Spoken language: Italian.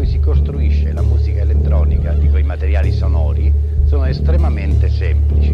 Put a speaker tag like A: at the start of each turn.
A: si costruisce la musica elettronica di quei materiali sonori sono estremamente semplici.